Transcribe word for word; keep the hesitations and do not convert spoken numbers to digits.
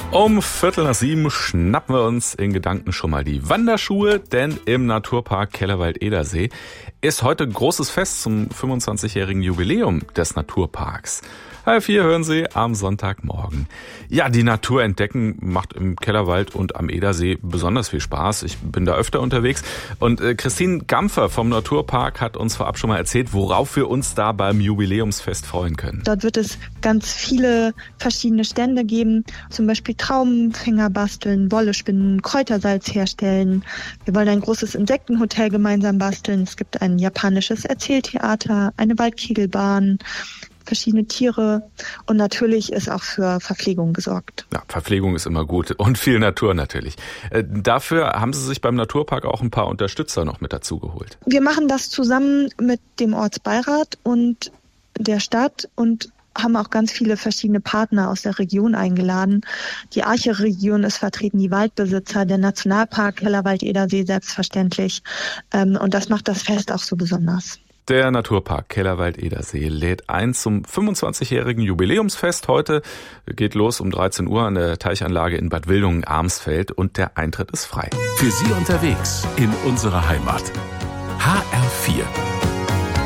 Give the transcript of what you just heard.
Um Viertel nach sieben schnappen wir uns in Gedanken schon mal die Wanderschuhe, denn im Naturpark Kellerwald-Edersee ist heute großes Fest zum fünfundzwanzigjährigen Jubiläum des Naturparks. Halb vier hören Sie am Sonntagmorgen. Ja, die Natur entdecken macht im Kellerwald und am Edersee besonders viel Spaß. Ich bin da öfter unterwegs. Und äh, Christine Gampfer vom Naturpark hat uns vorab schon mal erzählt, worauf wir uns da beim Jubiläumsfest freuen können. Dort wird es ganz viele verschiedene Stände geben, zum Beispiel Traubenfänger basteln, Wolle spinnen, Kräutersalz herstellen. Wir wollen ein großes Insektenhotel gemeinsam basteln. Es gibt ein japanisches Erzähltheater, eine Waldkegelbahn, verschiedene Tiere und natürlich ist auch für Verpflegung gesorgt. Ja, Verpflegung ist immer gut und viel Natur natürlich. Äh, dafür haben Sie sich beim Naturpark auch ein paar Unterstützer noch mit dazu geholt. Wir machen das zusammen mit dem Ortsbeirat und der Stadt und haben auch ganz viele verschiedene Partner aus der Region eingeladen. Die Arche-Region ist vertreten, die Waldbesitzer, der Nationalpark Kellerwald-Edersee selbstverständlich. Ähm, und das macht das Fest auch so besonders. Der Naturpark Kellerwald-Edersee lädt ein zum fünfundzwanzigjährigen Jubiläumsfest. Heute geht los um dreizehn Uhr an der Teichanlage in Bad Wildungen-Armsfeld und der Eintritt ist frei. Für Sie unterwegs in unserer Heimat. H R vier.